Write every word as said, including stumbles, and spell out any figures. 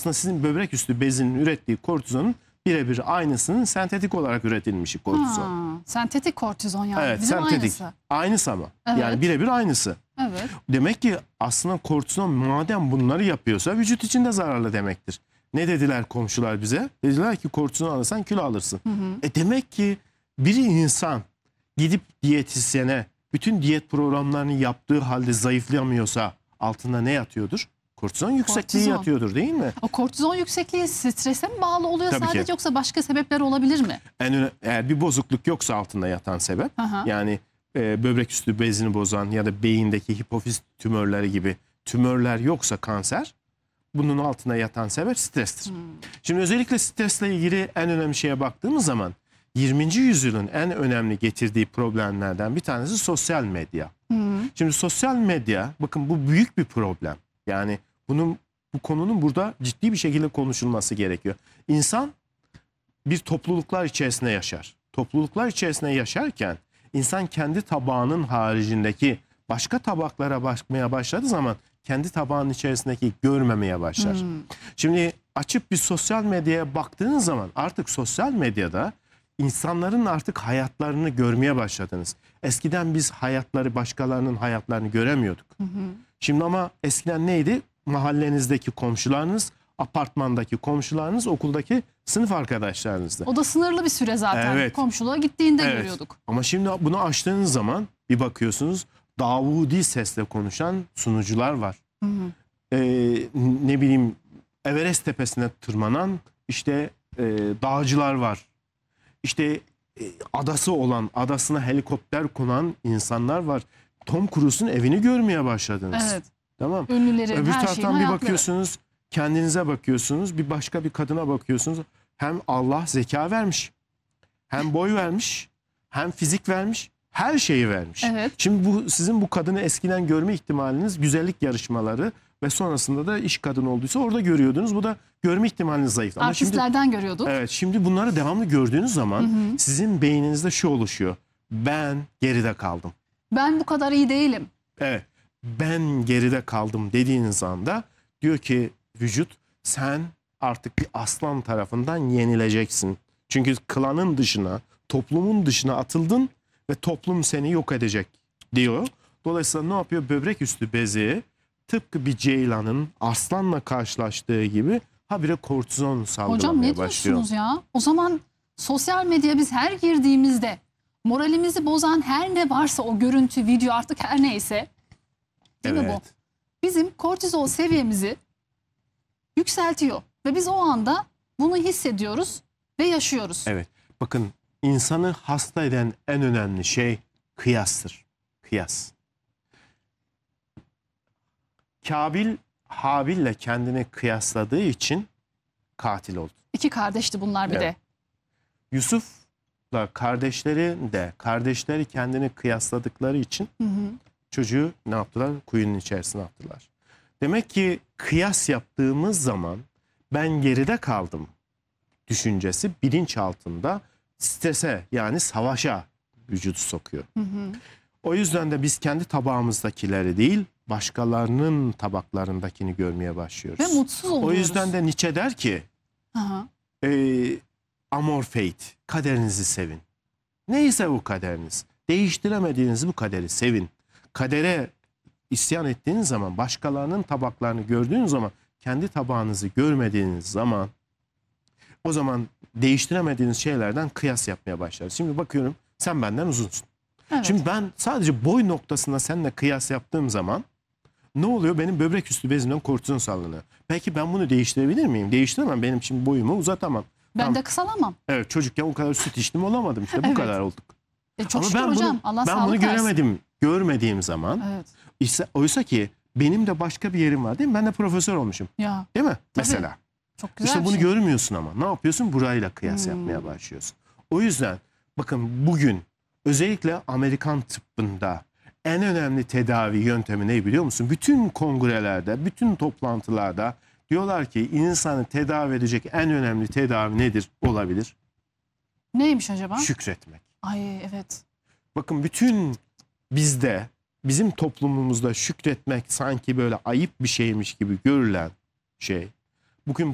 aslında sizin böbrek üstü bezinin ürettiği kortizonun birebir aynısının sentetik olarak üretilmiş kortizon. Ha, sentetik kortizon yani. Evet, Bizim sentetik. aynısı. Aynısı ama. Evet. Yani birebir aynısı. Evet. Demek ki aslında kortizon madem bunları yapıyorsa vücut için de zararlı demektir. Ne dediler komşular bize? Dediler ki kortizon alırsan kilo alırsın. Hı hı. E demek ki bir insan gidip diyetisyene bütün diyet programlarını yaptığı halde zayıflayamıyorsa altında ne yatıyordur? Kortizon yüksekliği Kortizon. yatıyordur değil mi? O kortizon yüksekliği strese mi bağlı oluyor Tabii sadece ki. yoksa başka sebepler olabilir mi? En öne, eğer bir bozukluk yoksa altında yatan sebep, Aha. yani e, böbrek üstü bezini bozan ya da beyindeki hipofiz tümörleri gibi tümörler yoksa kanser, bunun altına yatan sebep strestir. Hmm. Şimdi özellikle stresle ilgili en önemli şeye baktığımız zaman yirminci yüzyılın en önemli getirdiği problemlerden bir tanesi sosyal medya. Hmm. Şimdi sosyal medya, bakın bu büyük bir problem. Yani bunun bu konunun burada ciddi bir şekilde konuşulması gerekiyor. İnsan bir topluluklar içerisinde yaşar. Topluluklar içerisinde yaşarken insan kendi tabağının haricindeki başka tabaklara bakmaya başladığı zaman kendi tabağının içerisindeki görmemeye başlar. Hmm. Şimdi açıp bir sosyal medyaya baktığınız zaman artık sosyal medyada insanların artık hayatlarını görmeye başladınız. Eskiden biz hayatları, başkalarının hayatlarını göremiyorduk. Hı hı. Şimdi ama eskiden neydi? Mahallenizdeki komşularınız, apartmandaki komşularınız, okuldaki sınıf arkadaşlarınızdı. O da sınırlı bir süre zaten. Evet. Komşuluğa gittiğinde evet. görüyorduk. Ama şimdi bunu açtığınız zaman bir bakıyorsunuz Davudi sesle konuşan sunucular var. Hı hı. Ee, ne bileyim Everest tepesine tırmanan işte e, dağcılar var. İşte e, adası olan, adasına helikopter konan insanlar var. Tom Cruise'un evini görmeye başladınız. Evet. Tamam. Ünlülerin, öbür her taraftan şeyin bir hayatları. bakıyorsunuz, kendinize bakıyorsunuz, bir başka bir kadına bakıyorsunuz. Hem Allah zeka vermiş, hem boy vermiş, hem fizik vermiş, her şeyi vermiş. Evet. Şimdi bu sizin bu kadını eskiden görme ihtimaliniz güzellik yarışmaları ve sonrasında da iş kadını olduysa orada görüyordunuz. Bu da görme ihtimaliniz zayıf. Ama artistlerden şimdi, görüyorduk. Evet, şimdi bunları devamlı gördüğünüz zaman hı hı. sizin beyninizde şu oluşuyor. Ben geride kaldım. Ben bu kadar iyi değilim. Evet. Ben geride kaldım dediğiniz anda diyor ki vücut sen artık bir aslan tarafından yenileceksin. Çünkü klanın dışına, toplumun dışına atıldın ve toplum seni yok edecek diyor. Dolayısıyla ne yapıyor? Böbrek üstü bezi tıpkı bir ceylanın aslanla karşılaştığı gibi habire kortizon salgılamaya Hocam ne başlıyor. diyorsunuz ya? O zaman sosyal medya biz her girdiğimizde moralimizi bozan her ne varsa o görüntü, video artık her neyse değil evet. mi bu? Bizim kortizol seviyemizi yükseltiyor ve biz o anda bunu hissediyoruz ve yaşıyoruz. Evet. Bakın insanı hasta eden en önemli şey kıyastır. Kıyas. Kabil Habil'le kendini kıyasladığı için katil oldu. İki kardeşti bunlar bir evet. de. Yusuf'la kardeşleri de kardeşleri kendini kıyasladıkları için hı hı. çocuğu ne yaptılar? Kuyunun içerisine attılar. Demek ki kıyas yaptığımız zaman ben geride kaldım düşüncesi bilinç altında strese yani savaşa vücudu sokuyor. Hı hı. O yüzden de biz kendi tabağımızdakileri değil başkalarının tabaklarındakini görmeye başlıyoruz. Ve mutsuz oluyoruz. O yüzden de Nietzsche der ki e, amor fate, kaderinizi sevin. Neyse bu kaderiniz. Değiştiremediğiniz bu kaderi sevin. Kadere isyan ettiğiniz zaman, başkalarının tabaklarını gördüğünüz zaman, kendi tabağınızı görmediğiniz zaman o zaman değiştiremediğiniz şeylerden kıyas yapmaya başlar. Şimdi bakıyorum sen benden uzunsun. Evet. Şimdi ben sadece boy noktasında seninle kıyas yaptığım zaman ne oluyor? Benim böbrek üstü bezimden kortizon salgılanıyor. Peki ben bunu değiştirebilir miyim? Değiştiremem. Benim şimdi boyumu uzatamam. Ben tamam. de kısalamam. Evet, çocukken o kadar süt içtim olamadım işte bu evet. kadar olduk. E çok Ama şükür ben hocam. Bunu, Allah ben bunu göremedim, versin. görmediğim zaman. Evet. Ise, oysa ki benim de başka bir yerim var değil mi? Ben de profesör olmuşum. Ya. Değil mi? Tabii. Mesela. Çok güzel İşte bunu şey. görmüyorsun ama. Ne yapıyorsun? Burayla kıyas hmm. yapmaya başlıyorsun. O yüzden bakın bugün özellikle Amerikan tıbbında en önemli tedavi yöntemi ne biliyor musun? Bütün kongrelerde, bütün toplantılarda diyorlar ki insanı tedavi edecek en önemli tedavi nedir? Olabilir. Neymiş acaba? Şükretmek. Ay evet. Bakın bütün bizde, bizim toplumumuzda şükretmek sanki böyle ayıp bir şeymiş gibi görülen şey. Bugün